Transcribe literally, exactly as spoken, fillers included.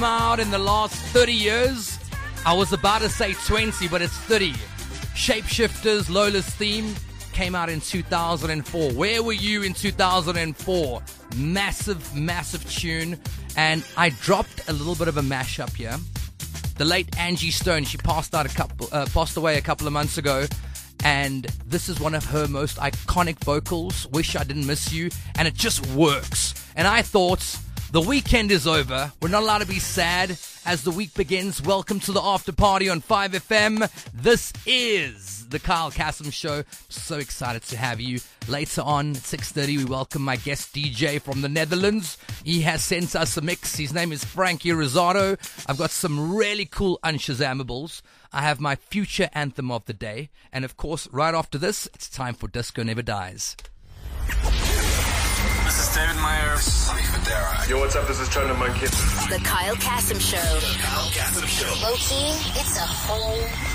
out in the last thirty years. I was about to say twenty, but it's thirty. Shapeshifters, Lola's Theme, came out in two thousand four. Where were you in two thousand four? Massive, massive tune. And I dropped a little bit of a mashup here. The late Angie Stone, she passed out a couple, uh, passed away a couple of months ago. And this is one of her most iconic vocals, Wish I Didn't Miss You. And it just works. And I thought, the weekend is over. We're not allowed to be sad as the week begins. Welcome to the after party on five F M. This is the Kyle Kassem Show. So excited to have you. Later on at six thirty, we welcome my guest D J from the Netherlands. He has sent us a mix. His name is Frankie Rosado. I've got some really cool unshazamables. I have my future anthem of the day. And of course, right after this, it's time for Disco Never Dies. This is David Meyer. This is Sonny Federa. Yo, what's up? This is China Monkey. The Kyle Kassem Show. The Kyle Kassem Show. Low key, it's a whole